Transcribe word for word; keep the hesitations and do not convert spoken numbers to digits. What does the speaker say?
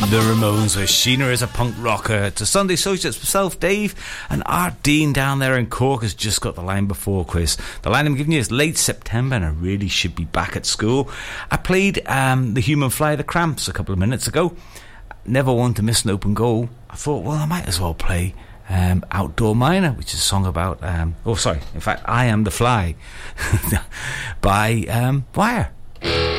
The Ramones with Sheena is a punk rocker. To Sunday Associates, myself, Dave, and Art Dean down there in Cork has just got the line before quiz. The line I'm giving you is late September and I really should be back at school. I played um, The Human Fly, The Cramps a couple of minutes ago. Never want to miss an open goal. I thought, well, I might as well play um, Outdoor Miner, which is a song about, um, oh sorry, in fact, I Am the Fly by um, Wire.